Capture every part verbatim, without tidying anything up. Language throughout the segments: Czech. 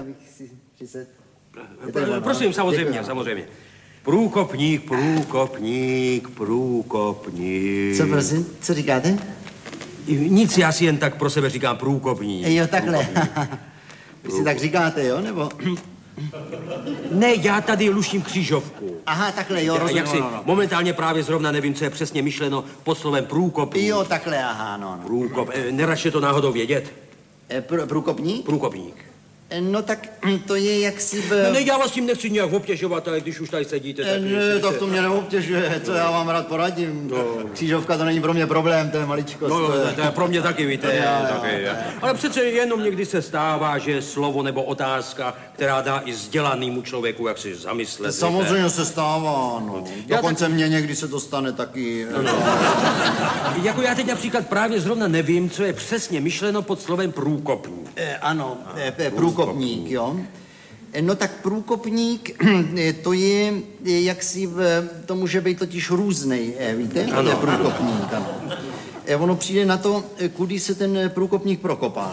bych si přised. Prosím, samozřejmě, děkuji. samozřejmě. Průkopník, průkopník, průkopník. Co prosím, co říkáte? Nic, já si jen tak pro sebe říkám průkopník. Jo, takhle. Vy si tak říkáte, jo, nebo? Ne, já tady luštím křížovku. Aha, takhle, jo, já, rozumím, jak si, no, no. Momentálně právě zrovna nevím, co je přesně myšleno pod slovem průkopník. Jo, takhle, aha, no, no. Průkop, e, neračte to náhodou vědět? E, pr- průkopník? Průkopník. E, no tak to je jaksi... B... No, ne, já vás tím nechci nějak obtěžovat, ale když už tady sedíte, tak... E, ne, tak to mě neobtěžuje, co já vám rád poradím. No. Křížovka to není pro mě problém, to je maličkost. No, to je, to je pro mě taky, víte. Já, taky, já. Ale přece jenom někdy se stává, že slovo nebo otázka, která dá i vzdělanému člověku, jak si zamyslet. Samozřejmě víte. Se stává, no. Dokonce tak... mně někdy se to stane taky. No, no. Jako já teď například právě zrovna nevím, co je přesně myšleno pod slovem průkopník. E, ano, e, průkopník, jo. No tak průkopník, to je, jaksi, to může být totiž různej, víte? Ano. To je průkopník, ano. Ono přijde na to, kudy se ten průkopník prokopá.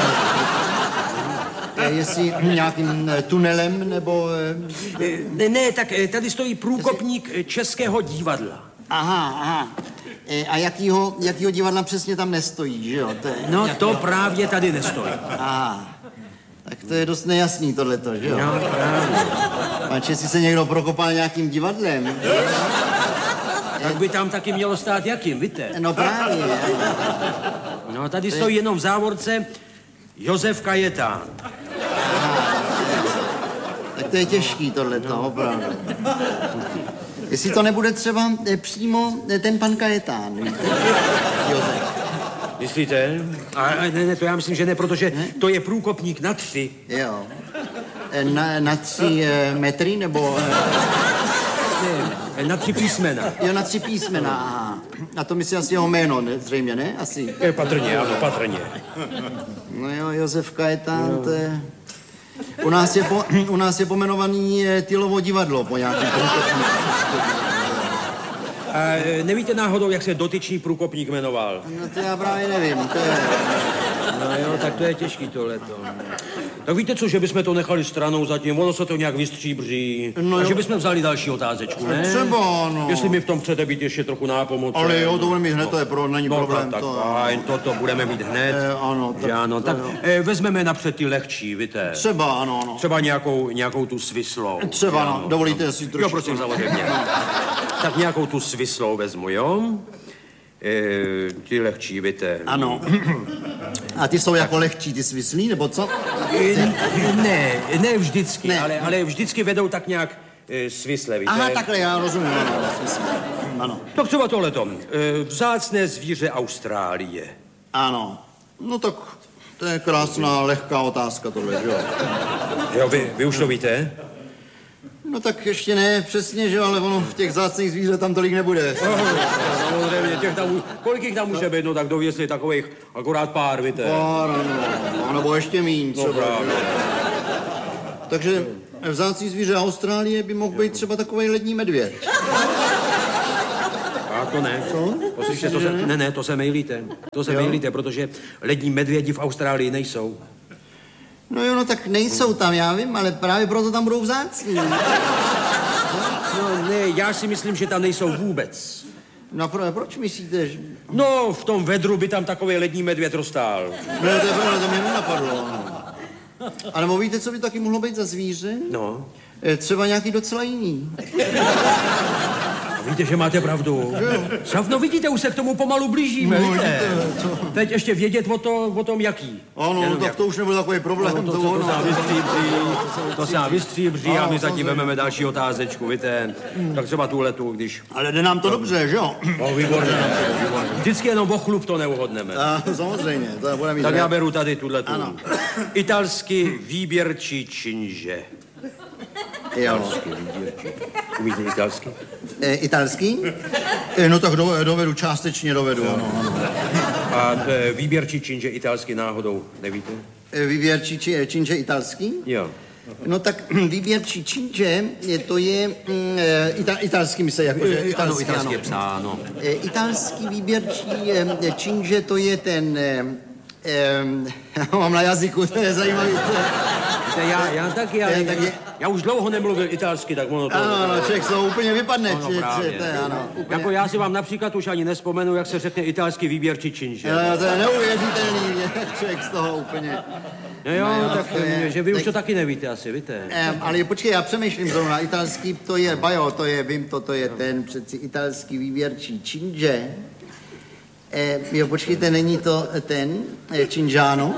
Jestli nějakým tunelem, nebo... Ne, ne, tak tady stojí průkopník Českého divadla. Aha, aha. A jakýho, jakýho divadla přesně tam nestojí, že jo? To je... No to právě tady nestojí. Aha. Tak to je dost nejasný tohleto, že jo? No, právě. Pač, jestli se někdo prokopal nějakým divadlem... Tak by tam taky mělo stát jakým, víte? No právě. No tady stojí jenom v závorce Josef Kajetán. Tak to je těžký tohleto, no. Opravdu. Jestli to nebude třeba přímo ten pan Kajetán, víte? Josef. Myslíte? A, ne, ne, to já myslím, že ne, protože ne? To je průkopník na tři. Jo. Na, na tři e, metry, nebo... Ne, na tři písmena. Jo, na tři písmena, aha. A to myslí asi jeho jméno, ne? Zřejmě, ne? Asi. Je patrně, ano, patrně. No jo, Josef Kajetán, no. To je... U nás je, po, u nás je pomenovaný Tylovo divadlo po nějakým průkopníku. A nevíte náhodou, jak se dotyčný průkopník jmenoval? No to já právě nevím, to je... No jo, tak to je těžký tohleto. Tak víte co, že bychom to nechali stranou zatím, ono se to nějak vystříbří. No a že bychom vzali další otázečku, ne? Třeba, no. Jestli mi v tom chcete být ještě trochu nápomocen. Ale jo, to budeme mít hned, no. To je pro, není no, problém. Tak, to, tak fajn, to, to budeme mít hned. E, ano, tak, ano, tak e, vezmeme napřed ty lehčí, víte? Třeba, ano, ano. Třeba nějakou, nějakou tu svislou. Třeba, no, dovolíte si trošku. Jo, prosím, samozřejmě. Tak nějakou tu svislou vezmu, jo? E, ty lehčí, víte. Ano. A ty jsou jako lehčí, ty svislí, nebo co? E, ne, ne vždycky, ne. Ale, ale vždycky vedou tak nějak e, svisle, víte. Aha, takhle, já rozumím, ano, ano. Tak třeba tohleto. E, vzácné zvíře Austrálie. Ano. No tak to je krásná, lehká otázka tohle, že jo? Jo, vy, vy už to víte? No tak ještě ne přesně, že ale ono v těch vzácných zvířat tam tolik nebude. No, samozřejmě, těch tam, kolik jich tam může být, no tak dověsli takových akorát pár, víte. Pár, no, nebo ještě míň třeba. No, právě. Takže vzácný zvíře Austrálie by mohl být třeba takovej lední medvěd. A to ne. Co? Poslyšte, to se, ne, ne, to se mejlíte. To se mejlíte, protože lední medvědi v Austrálii nejsou. No jo, no tak nejsou tam, já vím, ale právě proto tam budou vzácní. No ne, já si myslím, že tam nejsou vůbec. No pro, proč myslíte, že... No, v tom vedru by tam takový lední medvěd roztál. No to je pravda, to mě nenapadlo. A nebo víte, co by taky mohlo být za zvíře? No. Třeba nějaký docela jiný. Víte, že máte pravdu. No vidíte, už se k tomu pomalu blížíme, no, víte. víte Teď ještě vědět o, to, o tom, jaký. Ano, no, tak jak... to už nebyl takový problém. No, to, to, to, to se nám vystříbří, to se nám vystříbří a my zatím vezmeme další otázečku, víte. Hmm. Tak třeba tuhletu, když... Ale jde nám to dobře, že jo? No, výborně. Vždycky jenom o chlup to neuhodneme. A, samozřejmě, to bude mít. Tak já beru tady tuhletu. Ano. Italsky výběrčí činže. Jo. Umíte italsky? E, italský? E, no tak do, dovedu, částečně dovedu, ano, ano. A e, výběrčí činže italsky náhodou, nevíte? E, výběrčí či, činže italský? Jo. No tak výběrčí činže, to je mm, ita, italský, myslí, jakože italský, ano, italský je psáno. E, italský výběrčí e, činže, to je ten... E, e, mám na jazyku, to je zajímavý. To, To já, já taky, ale Já já, taky. já už dlouho nemluvil italsky, tak ono to... Ano, ano, člověk z toho úplně vypadne. No, či- či- právě. to je, ano, úplně. Jako já si vám například už ani nespomenu, jak se řekne italský výběrčí činže. No, to je neuvěřitelný, člověk z toho úplně. No jo, No jo, tak to je- že vy už tak- to taky nevíte asi, víte? Um, ale počkej, já přemýšlím zrovna, italský, to je, bajo, to je, vím to, to je ten přeci italský výběrčí činže. Eh, jo, počkejte, není to ten, eh, Cingiano?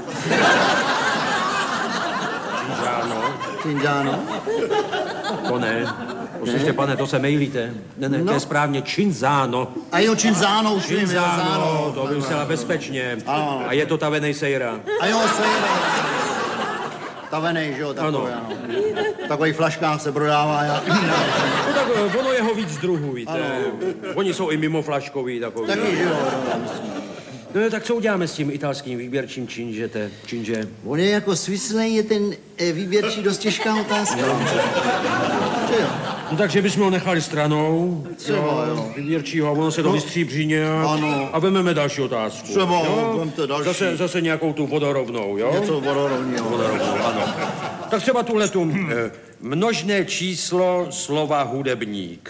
Ano, Cingiano? to ne. Poslyšte, pane, to se mejlíte. Ne, ne, to No. je správně Cinzano. A jo, Cinzano, už vím, jo, Cinzano, Zano. to by zcela bezpečně. Ano. A je to ta Venesejra. A jo, sejde. Tavenej, že jo, takový, Ano. ano. Takový flaškách se prodává, já. No tak eh, ono je ho víc druhů, víte. Oni jsou i mimo flaškový takový. Taky, že jo. No jo, tak co uděláme s tím italským výběrčím činžete, činže? On je jako svislej, je ten eh, výběrčí dost těžká otázka. Že jo? No takže bychom ho nechali stranou. Třeba, jo. Výběrčího, a ono se to No. vystříbří nějak. Ano. A vememe další otázku. Třeba, jo? vemte další. Zase, zase nějakou tu vodorovnou, jo? Něco vodorovního. Vodorovnou, ano. Tak třeba tuhletu. eh, Množné číslo slova hudebník.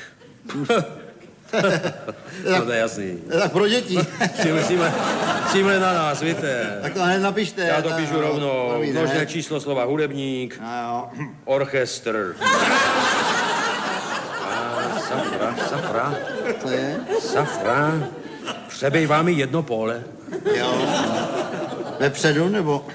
To je jasný. Tak pro děti. Tímhle, tímhle na nás, víte. Tak to hned napište. Já to ta- píšu rovnou. to víte, Množné ne? číslo slova hudebník, A jo. orchestr. A safra, safra, To je? safra. Přebejvá mi jedno pole. Jo. Vepředu, nebo?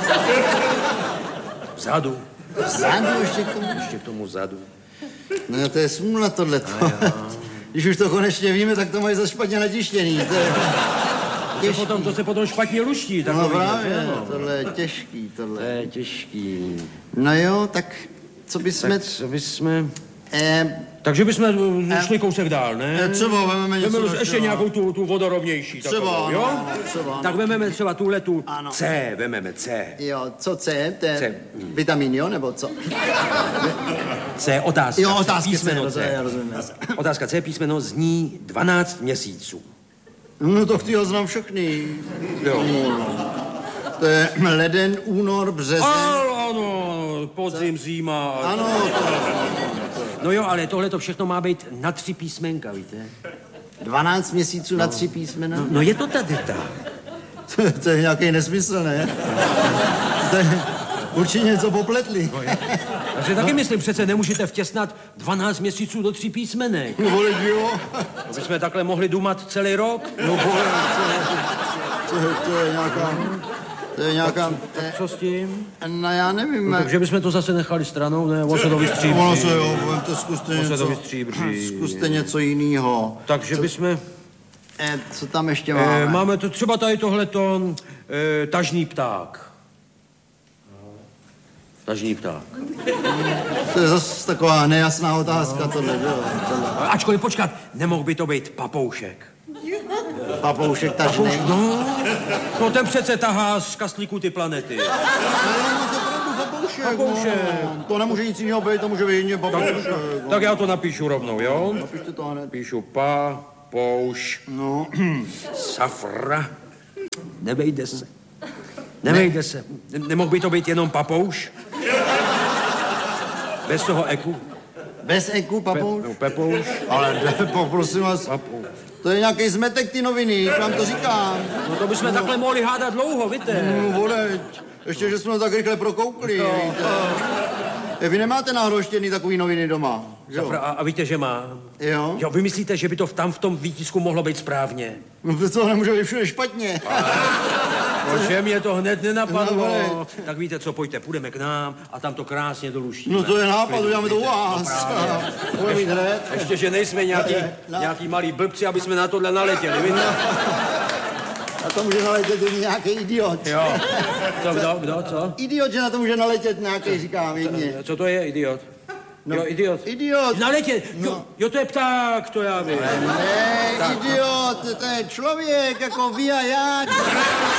Vzadu. Vzadu ještě k tomu? Ještě k tomu vzadu. No to je smůla tohleto. Když už to konečně víme, tak to mají za špatně natištěný. To je To se potom, to se potom špatně luští. no Takový, právě, no. tohle je těžký, To tohle. je těžký. No jo, tak co bychom... Tak co bychom... Eh, Takže bychom šli kousek dál, ne? třeba vezmeme něco Vememe ještě dalšího. nějakou tu, tu vodorovnější. Třeba, takovou, ano, jo? ano, třeba, ano. Tak vememe třeba tuhle tu Ano. C, vememe C. Jo, co C? To je C. vitamin, jo, nebo co? C, otázka. Jo, otázky C, Písmeno to C. já rozumím. Otázka C, písmeno zní dvanáct měsíců. No to ty ho znám všechny. Jo. To je leden, únor, březen. Ano, ano, podzim, zima. Ano, to No jo, ale tohle to všechno má být na tři písmenka, víte? dvanáct měsíců na tři písmena. No je to tady tak. To je nějaký nesmysl, ne? To je, určitě něco popletli. Já si taky myslím, přece nemůžete vtěsnat dvanáct měsíců do tří písmenek. No vole, jo. To bychom takhle mohli dumat celý rok. No vole, to, je- to, je- to je nějaká... To je nějaká... To je, Co s tím? no já nevím. No, takže bychom to zase nechali stranou, ne? On se to vystříbří. Ono se jo, vemte, zkuste se to něco... vystříbří. Zkuste něco jiného. Takže bychom... Eh, co tam ještě Eh, máme? máme to třeba tady tohleto eh, tažný pták. Tažný pták. To je zase taková nejasná otázka, tohle, jo. Tohle. Ačkoliv počkat, nemohl by to být papoušek. Papoušek tažnej. No, no ten přece tahá z kastlíku ty planety. No, to je opravdu papoušek. Papoušek. No. To nemůže nic jiného být, to může být jedině papoušek. Tak já to napíšu rovnou, jo? Napište to hned. Píšu pa, pouš, No, safra. Nevejde se. Nevejde se. Ne- Nemohl by to být jenom papouš? Bez toho eku? bez eku, Pe, papouš. no, pepouš. Ale prosím vás, Papouš. to je nějaký zmetek ty noviny, jak vám to říkám. No to bychom takhle mohli hádat dlouho, víte? No, vole, ještě, že jsme to tak rychle prokoukli, víte. Eh, Vy nemáte nahroštěný takový noviny doma, že jo? A, a víte, že má? Jo? Jo, vy myslíte, že by to v- tam v tom výtisku mohlo být správně? No to co, nemůže být všude špatně. No, že mě to hned No, nenapadlo. vole. Tak víte co, pojďte, půjdeme k nám a tam to krásně doluštíme. No to je nápad, uděláme to u vás. Budeme mít hned. Ještě, že nejsme nějaký, No. nějaký malí blbci, aby jsme na tohle naletěli, víte? A to může naletět i nějaký idiot. Jo. Co, kdo, kdo, co? Idiot, že na to může naletět nějaký, říkám, jedině. Co to je, idiot? No, Jo, idiot. Idiot. Naletět, jo, No. jo, to je pták, to já vím. Ne, idiot, to je člověk, jako vy a já.